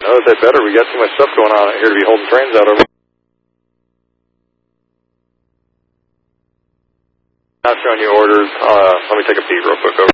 No, is that better? We got too much stuff going on out here to be holding trains out over. Not showing you orders. Let me take a peek real quick over.